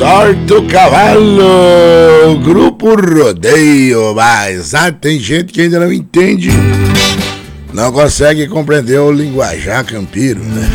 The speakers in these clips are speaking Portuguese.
Sorte o cavalo, grupo rodeio, mas tem gente que ainda não entende, não consegue compreender o linguajar campiro, né?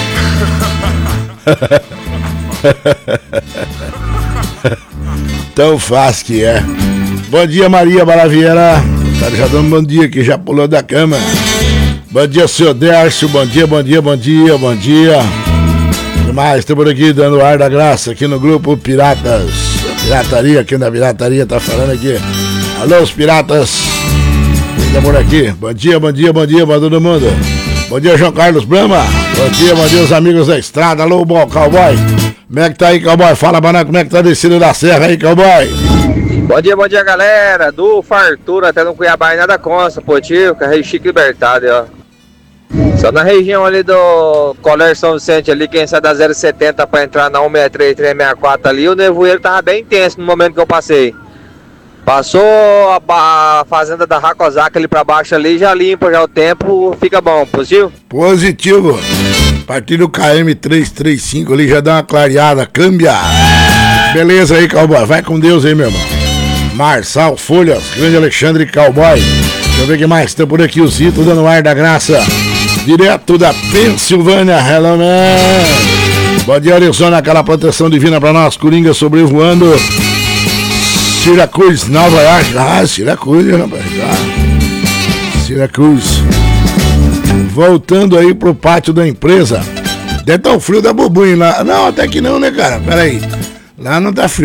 Tão fácil que é. Bom dia, Maria Baravieira. Tá já dando bom dia que já pulou da cama. Bom dia, seu Dércio. Bom dia, bom dia, bom dia, bom dia. Demais, estamos aqui dando ar da graça aqui no grupo Piratas. Pirataria, aqui na pirataria tá falando aqui. Alô, os piratas. Estamos por aqui. Bom dia, bom dia, bom dia pra todo mundo. Bom dia, João Carlos Brama. Bom dia, os amigos da estrada. Alô, bom cowboy. Como é que tá aí, cowboy? Fala, Banana, como é que tá descendo da serra aí, cowboy? Bom dia, galera. Do Fartura até no Cuiabá e nada consta, pô, tio. Carrei Chico Libertado, ó. Só na região ali do Colégio São Vicente, ali, quem sai da 070 pra entrar na 163, 364 ali, o nevoeiro tava bem intenso no momento que eu passei. Passou a fazenda da Hakozaki ali pra baixo ali, já limpa já o tempo, fica bom, positivo? Positivo. A partir do KM 335 ali já dá uma clareada, câmbia. Beleza aí, cowboy, vai com Deus aí, meu irmão. Marçal Folhas, grande Alexandre Cowboy. Deixa eu ver o que mais tem por aqui, o Zito dando ar da graça. Direto da Pensilvânia, hello man. Bom dia, Arizona, aquela proteção divina pra nós, Coringa sobrevoando Syracuse, Nova York. Ah, Syracuse, rapaz. Syracuse. Voltando aí pro pátio da empresa. Deve estar o frio da bobunha lá. Não, até que não, né, cara? Pera aí. Lá não tá frio.